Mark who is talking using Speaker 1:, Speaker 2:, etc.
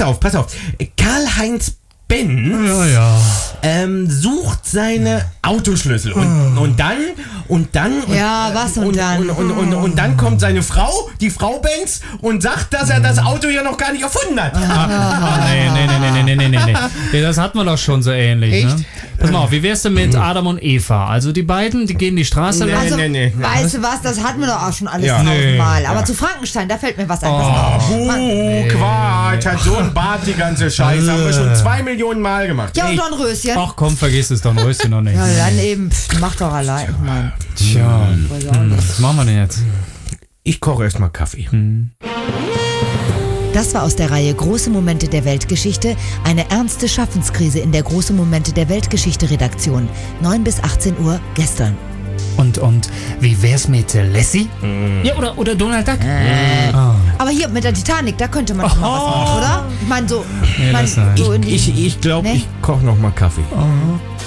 Speaker 1: auf. Karl-Heinz Benz sucht seine Autoschlüssel und dann kommt seine Frau, die Frau Benz, und sagt, dass er das Auto ja noch gar nicht erfunden hat.
Speaker 2: Nee, das hatten wir doch schon so ähnlich.
Speaker 1: Echt?
Speaker 2: Ne? Pass mal auf, wie wär's denn mit Adam und Eva? Also die beiden, die gehen die Straße lang.
Speaker 3: Also,
Speaker 1: Nee.
Speaker 3: weißt du was, das hatten wir doch auch schon alles
Speaker 1: Ja.
Speaker 3: tausendmal.
Speaker 1: Nee.
Speaker 3: Aber
Speaker 1: Ja.
Speaker 3: zu Frankenstein, da fällt mir was ein.
Speaker 1: Quatsch, hat so ein Bart, die ganze Scheiße. Haben wir schon 2 Millionen Mal gemacht.
Speaker 3: Ja, und Dornröschen.
Speaker 2: Ach komm, vergiss es, Dornröschen noch nicht.
Speaker 3: Ja, dann eben, mach doch allein, Mann.
Speaker 2: Tja, was machen wir denn jetzt?
Speaker 1: Ich koche erstmal Kaffee.
Speaker 3: Das war aus der Reihe Große Momente der Weltgeschichte, eine ernste Schaffenskrise in der Große Momente der Weltgeschichte Redaktion. 9 bis 18 Uhr gestern.
Speaker 2: Und wie wär's mit Lassie? Ja, oder Donald Duck?
Speaker 3: Aber hier mit der Titanic, da könnte man auch mal was machen, oder? Ich meine, so.
Speaker 2: Nee, lass sein.
Speaker 3: so in die-
Speaker 1: Ich glaube,
Speaker 3: Nee.
Speaker 1: ich koche noch mal Kaffee.